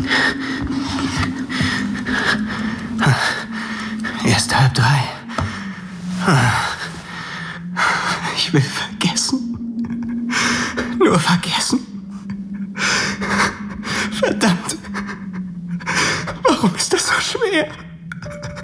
Erst 2:30. Ich will vergessen. Nur vergessen. Verdammt. Warum ist das so schwer?